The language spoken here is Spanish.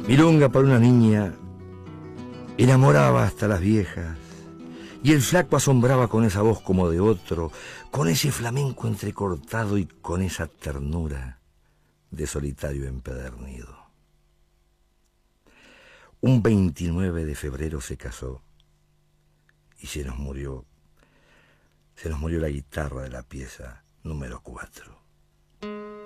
Milonga para una niña enamoraba hasta las viejas, y el flaco asombraba con esa voz como de otro, con ese flamenco entrecortado y con esa ternura de solitario empedernido. Un 29 de febrero se casó y se nos murió la guitarra de la pieza número 4.